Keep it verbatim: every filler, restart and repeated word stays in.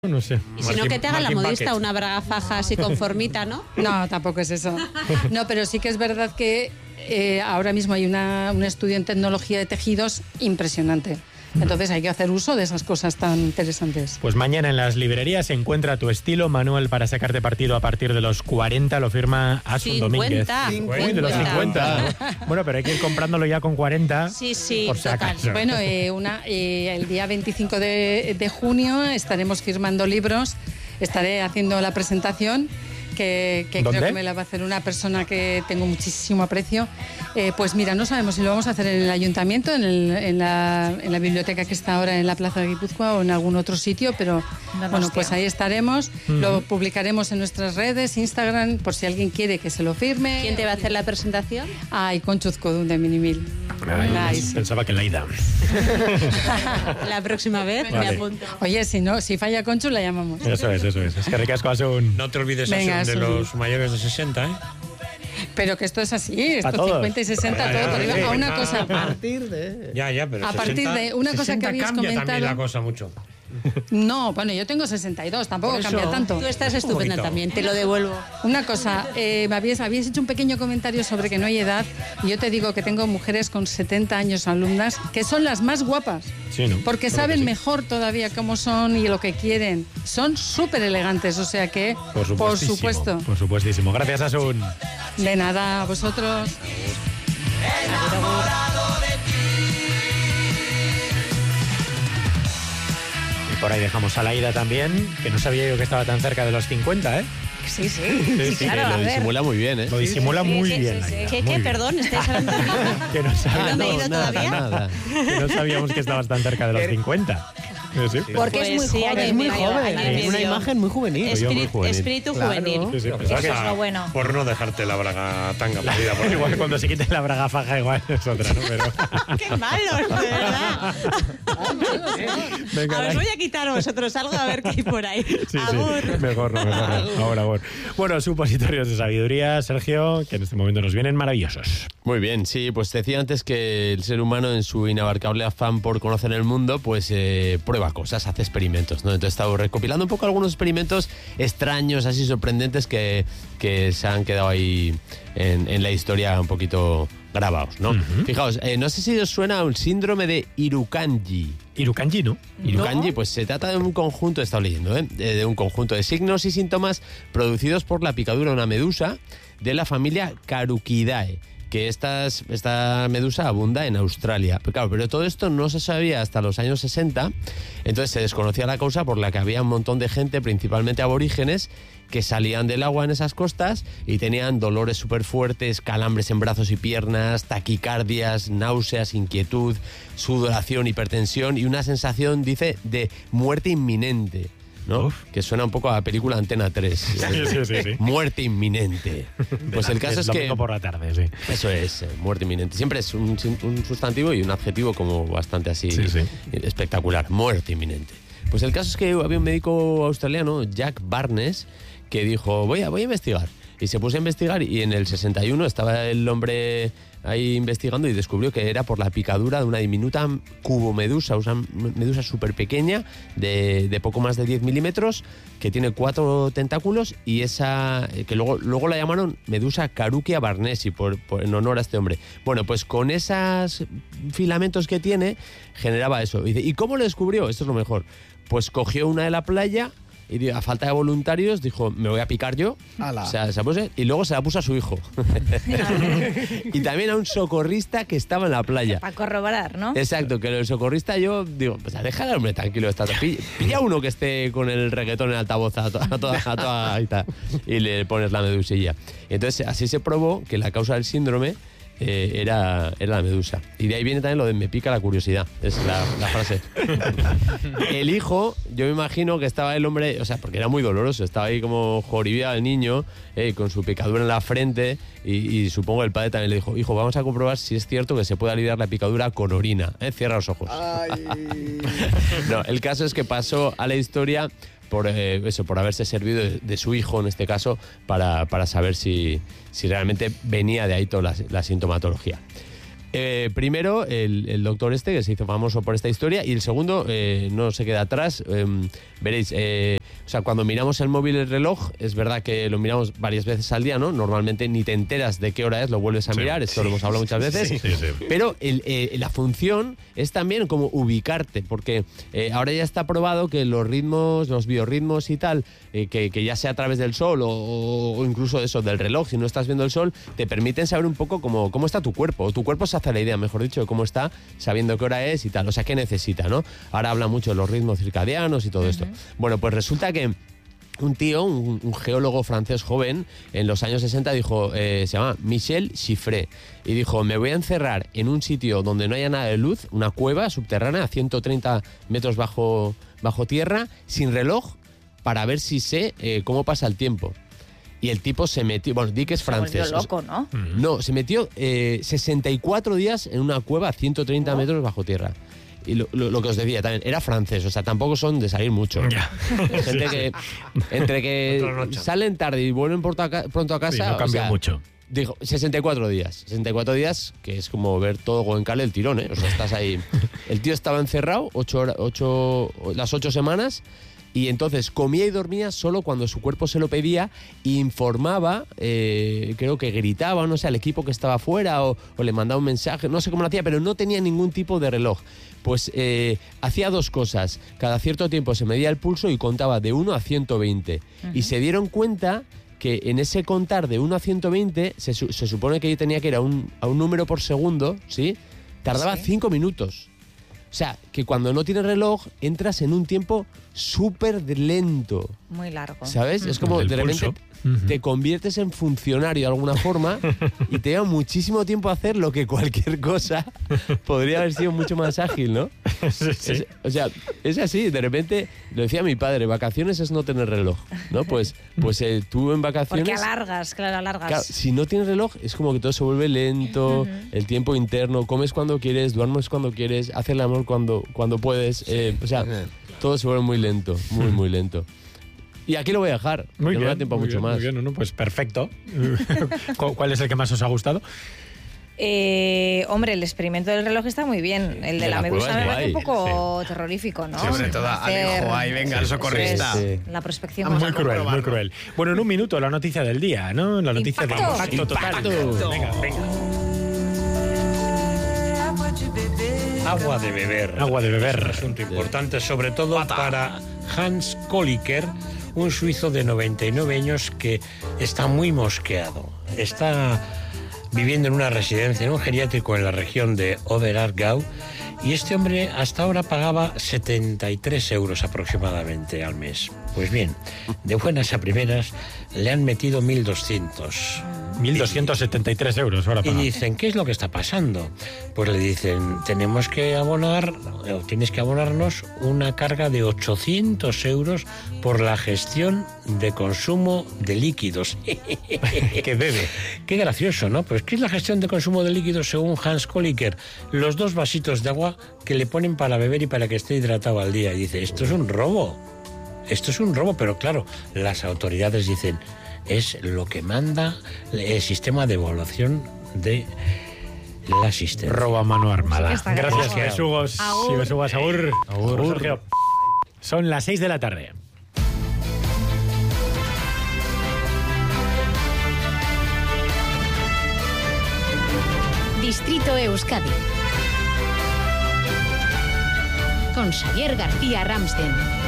No sé. Y si no, que te haga la modista una braga faja así con formita, ¿no? No, tampoco es eso. No, pero sí que es verdad que eh, ahora mismo hay una, un estudio en tecnología de tejidos impresionante. Entonces hay que hacer uso de esas cosas tan interesantes. Pues mañana en las librerías se encuentra tu estilo, manual para sacarte partido a partir de los cuarenta, lo firma Asun Domínguez. cincuenta. Uy, de los cincuenta. ¿No? Bueno, pero hay que ir comprándolo ya con cuarenta. Sí, sí, por si total. acaso. Bueno, eh, una, eh, el día veinticinco de, de junio estaremos firmando libros, estaré haciendo la presentación. Que, que creo que me la va a hacer una persona que tengo muchísimo aprecio. Eh, pues mira, no sabemos si lo vamos a hacer en el ayuntamiento, en, el, en, la, en la biblioteca que está ahora en la Plaza de Guipúzcoa o en algún otro sitio, pero no, bueno, hostia. Pues ahí estaremos. Uh-huh. Lo publicaremos en nuestras redes, Instagram, por si alguien quiere que se lo firme. ¿Quién te va a hacer la presentación? Ay, Conchuz Codún de Minimil. Ay, nice. Pensaba que la ida. La próxima vez vale. Me apunto. Oye, si no, si falla Conchu, la llamamos. Eso es, eso es. Es que ricasco hace un... No te olvides Venga, de los mayores de sesenta, ¿eh? Pero que esto es así, esto cincuenta y sesenta, todo por arriba. A una cosa. A partir de. Ya, ya, pero a partir de una cosa que habías cambia comentado. También la cosa mucho. No, bueno, yo tengo sesenta y dos, tampoco cambia tanto. Tú estás estupenda también, te lo devuelvo. Una cosa, eh, me habías, habías hecho un pequeño comentario sobre que no hay edad, y yo te digo que tengo mujeres con setenta años alumnas que son las más guapas, sí, ¿no? porque Creo saben sí. mejor todavía cómo son y lo que quieren. Son súper elegantes, o sea que, por, por supuesto. Por supuestísimo. Gracias, Asun. De nada, a vosotros. Por ahí dejamos a la Ida también, que no sabía yo que estaba tan cerca de los cincuenta, ¿eh? Sí, sí, sí, sí, claro, lo a ver. disimula muy bien, ¿eh? Lo disimula sí, muy sí, bien. Sí, sí, Ida, ¿Qué, muy qué? bien. Perdón, ¿estáis hablando de mí? Que no sabíamos, ¿No me he ido nada, todavía? nada. que no sabíamos que estabas tan cerca de los cincuenta. Sí, sí. Porque Pues es muy sí, joven. es muy joven. Tiene una imagen muy juvenil. Espíritu, muy juvenil. espíritu Claro. juvenil. Sí, sí, Lo que pensaba pasa, es lo bueno. Por no dejarte la braga tanga perdida por ahí. Igual cuando se quite la braga faja igual es otra, ¿no? Pero... ¡Qué malos, de verdad! Venga, a ver, voy a quitar a vosotros algo a ver qué hay por ahí. Sí, Agur. sí, mejor no, mejor no. Ahora, ahora. Bueno, supositorios de sabiduría, Sergio, que en este momento nos vienen maravillosos. Muy bien, sí, pues decía antes que el ser humano en su inabarcable afán por conocer el mundo, pues eh, prueba cosas, hace experimentos, ¿no? Entonces he estado recopilando un poco algunos experimentos extraños, así sorprendentes, que, que se han quedado ahí en, en la historia un poquito grabados, ¿no? Uh-huh. Fijaos, eh, no sé si os suena un síndrome de Irukandji. Irukandji, ¿no? Irukandji, ¿No? pues se trata de un conjunto, he estado leyendo, ¿eh? de un conjunto de signos y síntomas producidos por la picadura de una medusa de la familia Caruchidae, que estas, esta medusa abunda en Australia. Pero claro, pero todo esto no se sabía hasta los años sesenta, entonces se desconocía la causa por la que había un montón de gente, principalmente aborígenes, que salían del agua en esas costas y tenían dolores súper fuertes, calambres en brazos y piernas, taquicardias, náuseas, inquietud, sudoración, hipertensión y una sensación, dice, de muerte inminente, ¿no? Uf. Que suena un poco a la película Antena tres. Sí, sí, sí, sí. Muerte inminente. Pues el caso es que... Domingo por la tarde, sí. Eso es, eh, muerte inminente. Siempre es un, un sustantivo y un adjetivo como bastante así sí, sí. espectacular. Muerte inminente. Pues el caso es que había un médico australiano, Jack Barnes, que dijo, voy a, voy a investigar. Y se puso a investigar y en el sesenta y uno estaba el hombre ahí investigando y descubrió que era por la picadura de una diminuta cubomedusa, una medusa súper pequeña, de, de poco más de diez milímetros, que tiene cuatro tentáculos y esa que luego, luego la llamaron medusa Caruchia barnesi por, por, en honor a este hombre. Bueno, pues con esos filamentos que tiene generaba eso. Y, dice, ¿y cómo lo descubrió? Esto es lo mejor. Pues cogió una de la playa y a falta de voluntarios dijo, me voy a picar yo. O sea, se puso, y luego se la puso a su hijo. Y también a un socorrista que estaba en la playa. Para corroborar, ¿no? Exacto, que el socorrista yo digo, pues deja al hombre tranquilo. Está, pilla, pilla uno que esté con el reggaetón en altavoz a toda, a toda, a toda ahí está, y le pones la medusilla. Y entonces así se probó que la causa del síndrome Eh, era, era la medusa. Y de ahí viene también lo de me pica la curiosidad. Es la, la frase. El hijo, yo me imagino que estaba el hombre, o sea, porque era muy doloroso, estaba ahí como joribía el niño, eh, con su picadura en la frente, y, y supongo el padre también le dijo, hijo, vamos a comprobar si es cierto que se puede aliviar la picadura con orina. Eh, cierra los ojos. No, el caso es que pasó a la historia por eh, eso, por haberse servido de, de su hijo, en este caso, para, para saber si, si realmente venía de ahí toda la, la sintomatología. Eh, primero, el, el doctor este, que se hizo famoso por esta historia, y el segundo, eh, no se queda atrás. Eh, veréis, eh, o sea, cuando miramos el móvil, el reloj, es verdad que lo miramos varias veces al día, ¿no? Normalmente ni te enteras de qué hora es, lo vuelves a sí, mirar, esto sí, lo hemos hablado muchas veces. Sí, sí, sí. Pero el, eh, la función es también como ubicarte, porque eh, ahora ya está probado que los ritmos, los biorritmos y tal, eh, que, que ya sea a través del sol o, o incluso eso, del reloj, si no estás viendo el sol, te permiten saber un poco cómo, cómo está tu cuerpo, o tu cuerpo se hace la idea, mejor dicho, de cómo está, sabiendo qué hora es y tal, o sea, qué necesita, ¿no? Ahora habla mucho de los ritmos circadianos y todo uh-huh. esto. Bueno, pues resulta que un tío, un, un geólogo francés joven, en los años sesenta dijo, eh, se llama Michel Chiffré, y dijo, me voy a encerrar en un sitio donde no haya nada de luz, una cueva subterránea a ciento treinta metros bajo, bajo tierra, sin reloj, para ver si sé eh, cómo pasa el tiempo. Y el tipo se metió, bueno, di que es francés. Se volvió loco, ¿no? No, se metió eh, sesenta y cuatro días en una cueva a ciento treinta oh. metros bajo tierra. Y lo, lo, lo que os decía también, era francés, o sea, tampoco son de salir mucho. Ya. Gente que, entre que salen tarde y vuelven pronto a, pronto a casa... Sí, no cambia o sea, mucho. Dijo, sesenta y cuatro días. sesenta y cuatro días, que es como ver todo Goenkale el tirón, ¿eh? O sea, estás ahí... El tío estaba encerrado ocho horas, ocho, las ocho semanas... Y entonces comía y dormía solo cuando su cuerpo se lo pedía e informaba, eh, creo que gritaba, no sé, al equipo que estaba afuera o, o le mandaba un mensaje, no sé cómo lo hacía, pero no tenía ningún tipo de reloj. Pues eh, hacía dos cosas. Cada cierto tiempo se medía el pulso y contaba de uno a ciento veinte. Uh-huh. Y se dieron cuenta que en ese contar de uno a ciento veinte se, se supone que tenía que ir a un, a un número por segundo, ¿sí? Tardaba cinco ¿Sí? minutos. O sea, que cuando no tienes reloj, entras en un tiempo súper lento. Muy largo. ¿Sabes? Uh-huh. Es como de repente uh-huh. te conviertes en funcionario de alguna forma y te lleva muchísimo tiempo hacer lo que cualquier cosa podría haber sido mucho más ágil, ¿no? Sí, sí. Es, o sea, es así. De repente, lo decía mi padre, vacaciones es no tener reloj, ¿no? Pues, pues eh, tú en vacaciones... Porque alargas, claro, alargas. Claro, si no tienes reloj, es como que todo se vuelve lento, uh-huh. el tiempo interno, comes cuando quieres, duermes cuando quieres, haces el amor cuando, cuando puedes. Eh, o sea, todo se vuelve muy lento, muy, muy lento. Y aquí lo voy a dejar. Muy no bien, me da tiempo muy mucho bien, más. Muy bien, no, pues perfecto. ¿Cuál es el que más os ha gustado? Eh, hombre, el experimento del reloj está muy bien. El de, de la, la medusa me parece un poco sí. terrorífico, ¿no? Sí, sobre todo, Alejo, ahí venga, el socorrista. Sí. La prospección. Muy cruel, muy cruel. Bueno, en un minuto, la noticia del día, ¿no? La noticia impacto. de impacto total. Impacto. Venga, venga. Agua de beber. Agua de beber. Es un asunto importante, sobre todo Pata. para Hans Kolliker, un suizo de noventa y nueve años que está muy mosqueado. Está viviendo en una residencia, en un geriátrico en la región de Oberaargau, y este hombre hasta ahora pagaba setenta y tres euros aproximadamente al mes. Pues bien, de buenas a primeras le han metido mil doscientos. mil doscientos setenta y tres euros ahora paga. Y dicen, ¿qué es lo que está pasando? Pues le dicen, tenemos que abonar, o tienes que abonarnos una carga de ochocientos euros por la gestión de consumo de líquidos. ¿Qué bebe? Qué gracioso, ¿no? Pues ¿qué es la gestión de consumo de líquidos según Hans Kolliker? Los dos vasitos de agua que le ponen para beber y para que esté hidratado al día. Y dice, esto es un robo. Esto es un robo, pero claro, las autoridades dicen, es lo que manda el sistema de evaluación de la asistencia. Roba mano armada. Sí, gracias, besugos. Y besugos, agur. Agur, agur. Sergio. Son las seis de la tarde. Distrito Euskadi. Con Xavier García Ramsten.